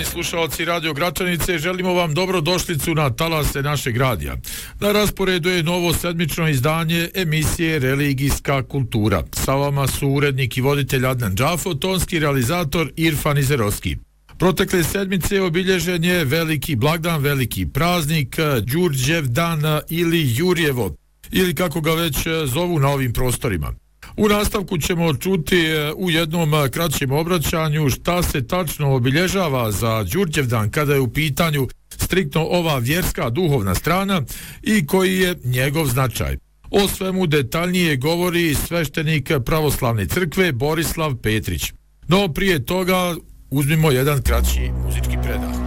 Poštovani slušalci Radio Gračanice, želimo vam dobrodošlicu na talase našeg radija. Na rasporedu je novo sedmično izdanje emisije Religijska kultura. Sa vama su urednik i voditelj Adnan Džafo, tonski realizator Irfan Izerovski. Protekle sedmice obilježen je veliki blagdan, veliki praznik, Đurđevdan ili Jurjevo, ili kako ga već zovu na ovim prostorima. U nastavku ćemo čuti u jednom kraćem obraćanju šta se tačno obilježava za Đurđevdan kada je u pitanju striktno ova vjerska duhovna strana i koji je njegov značaj. O svemu detaljnije govori sveštenik pravoslavne crkve Borislav Petrić. No prije toga uzmimo jedan kraći muzički predah.